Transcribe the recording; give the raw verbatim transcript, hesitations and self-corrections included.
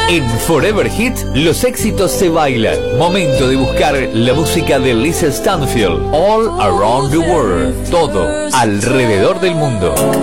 En Forever Hit, los éxitos se bailan. Momento de buscar la música de Lisa Stanfield. All Around the World. Todo alrededor del mundo.